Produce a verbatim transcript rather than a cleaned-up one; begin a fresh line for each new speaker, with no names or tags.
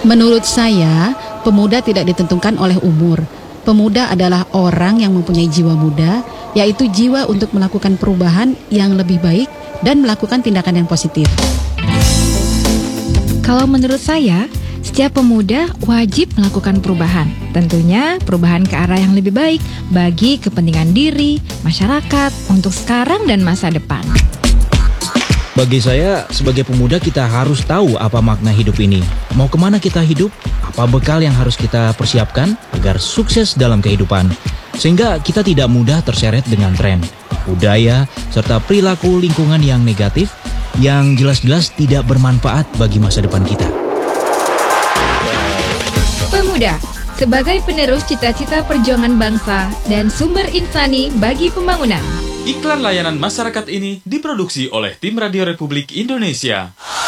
Menurut saya, pemuda tidak ditentukan oleh umur. Pemuda adalah orang yang mempunyai jiwa muda, yaitu jiwa untuk melakukan perubahan yang lebih baik dan melakukan tindakan yang positif.
Kalau menurut saya, setiap pemuda wajib melakukan perubahan. Tentunya perubahan ke arah yang lebih baik bagi kepentingan diri, masyarakat, untuk sekarang dan masa depan.
Bagi saya, sebagai pemuda kita harus tahu apa makna hidup ini. Mau kemana kita hidup? Apa bekal yang harus kita persiapkan agar sukses dalam kehidupan? Sehingga kita tidak mudah terseret dengan tren, budaya, serta perilaku lingkungan yang negatif yang jelas-jelas tidak bermanfaat bagi masa depan kita.
Pemuda, sebagai penerus cita-cita perjuangan bangsa dan sumber insani bagi pembangunan.
Iklan layanan masyarakat ini diproduksi oleh Tim Radio Republik Indonesia.